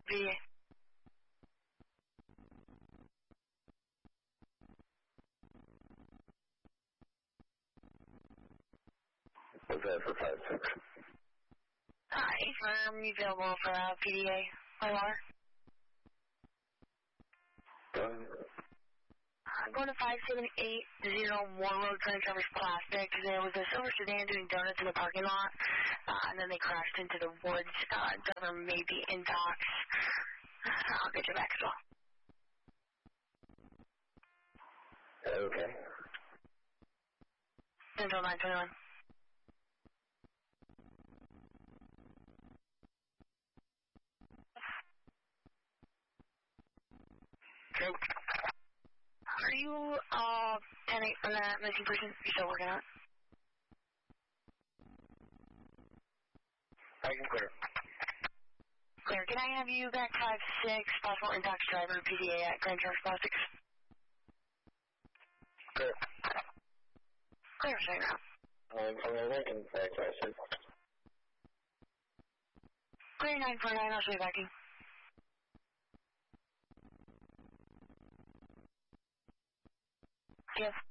PDA. What's that for 5-6? Firm, you available for PDA? IR? I'm going to 5780 Moore Road, Grand Traverse Plastic. There was a silver sedan doing donuts in the parking lot, and then they crashed into the woods. Driver may be in docks. I'll get you back as well. Okay. Central 921. Okay. Are you 10-8 from that missing person? You still working on it? I can clear. Clear. Can I have you back 5-6, possible intox driver, PDA at Grand Traverse Plastics? Clear. Clear, say now. I'm working 5-6. Clear 949, I'll show you backing. Yes.